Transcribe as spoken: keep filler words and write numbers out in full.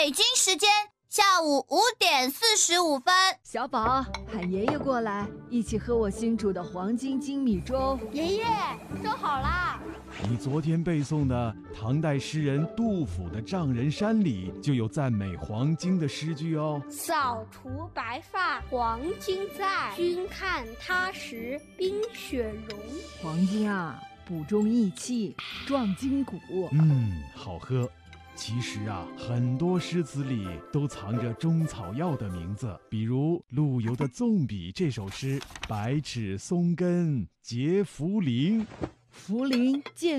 北京时间下午五点四十五分。 小宝，喊爷爷过来，一起喝我新煮的黄金精米粥。 爷爷，粥好啦！ 你昨天背诵的唐代诗人杜甫的《丈人山》里就有赞美黄金的诗句哦。 扫除白发黄金在，君看他时冰雪融。 黄金啊，补中益气，壮筋骨。 嗯，好喝。其实啊，很多诗词里都藏着中草药的名字，比如陆游的《纵笔》这首诗：百尺松根结茯苓， 茯苓健